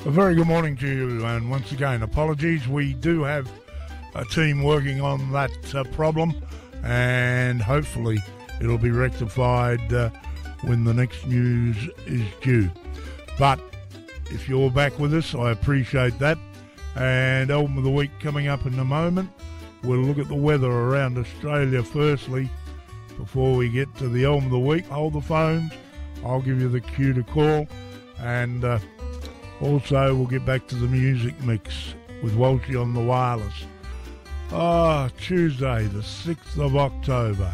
A very good morning to you, and once again, apologies. We do have a team working on that problem, and hopefully it'll be rectified when the next news is due. But if you're back with us, I appreciate that. And Album of the Week coming up in a moment. We'll look at the weather around Australia firstly before we get to the Album of the Week. Hold the phones. I'll give you the cue to call. And also we'll get back to the music mix with Walshy on the wireless. Tuesday, the 6th of October.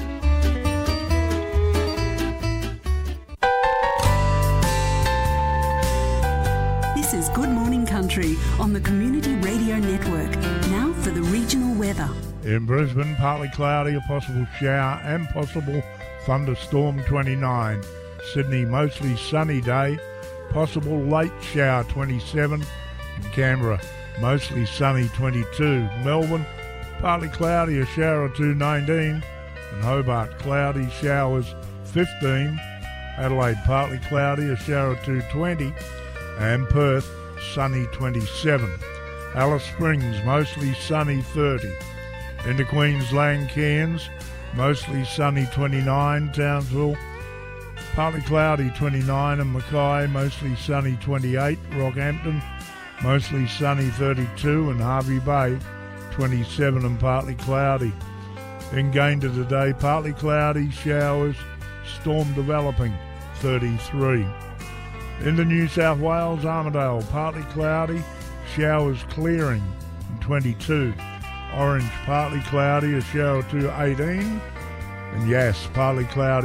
This is Good Morning Country on the Community Radio Network. Now for the regional weather. In Brisbane, partly cloudy, a possible shower and possible thunderstorm 29. Sydney, mostly sunny day, possible late shower 27. In Canberra, mostly sunny 22. Melbourne, partly cloudy, a shower or two 19. And Hobart, cloudy, showers 15. Adelaide, partly cloudy, a shower or two 20. And Perth, sunny 27. Alice Springs, mostly sunny 30. Into Queensland, Cairns, mostly sunny 29. Townsville, partly cloudy 29. And Mackay, mostly sunny 28. Rockhampton, mostly sunny 32. And Harvey Bay, 27 and partly cloudy. In Gayndah today, partly cloudy, showers, storm developing 33. Into New South Wales, Armidale, partly cloudy, showers clearing 22. Orange, partly cloudy, a shower to 18. And Yass, partly cloudy.